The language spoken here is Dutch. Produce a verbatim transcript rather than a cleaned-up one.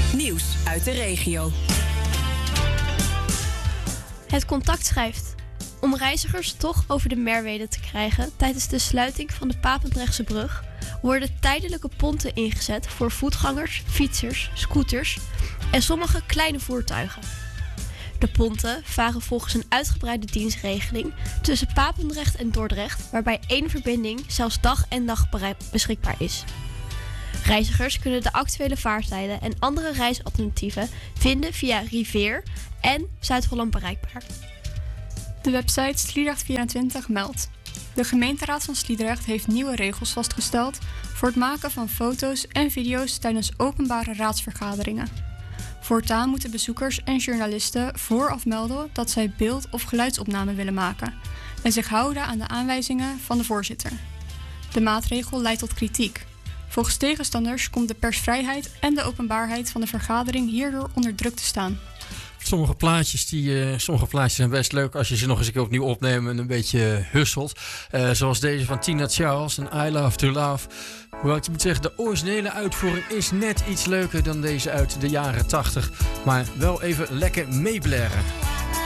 Nieuws uit de regio. Het Contact schrijft: om reizigers toch over de Merwede te krijgen tijdens de sluiting van de Papendrechtse brug worden tijdelijke ponten ingezet voor voetgangers, fietsers, scooters en sommige kleine voertuigen. De ponten varen volgens een uitgebreide dienstregeling tussen Papendrecht en Dordrecht, waarbij één verbinding zelfs dag en nacht beschikbaar is. Reizigers kunnen de actuele vaartijden en andere reisalternatieven vinden via Riveer en Zuid-Holland bereikbaar. De website Sliedrecht vierentwintig meldt: de gemeenteraad van Sliedrecht heeft nieuwe regels vastgesteld voor het maken van foto's en video's tijdens openbare raadsvergaderingen. Voortaan moeten bezoekers en journalisten vooraf melden dat zij beeld- of geluidsopname willen maken en zich houden aan de aanwijzingen van de voorzitter. De maatregel leidt tot kritiek. Volgens tegenstanders komt de persvrijheid en de openbaarheid van de vergadering hierdoor onder druk te staan. Sommige plaatjes, die, uh, sommige plaatjes zijn best leuk als je ze nog eens een keer opnieuw opneemt en een beetje husselt. Uh, zoals deze van Tina Charles en I Love to Love. Hoewel ik moet zeggen, de originele uitvoering is net iets leuker dan deze uit de jaren tachtig. Maar wel even lekker meeblaren.